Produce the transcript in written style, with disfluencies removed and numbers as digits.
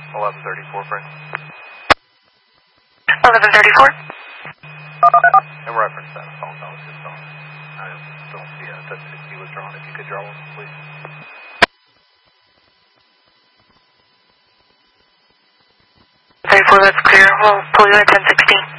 1134, Frank. 1134. And reference that phone, that was his phone. I don't see a 1060 withdrawn. If you could draw one, please. 34, that's clear. We'll pull you at 1016.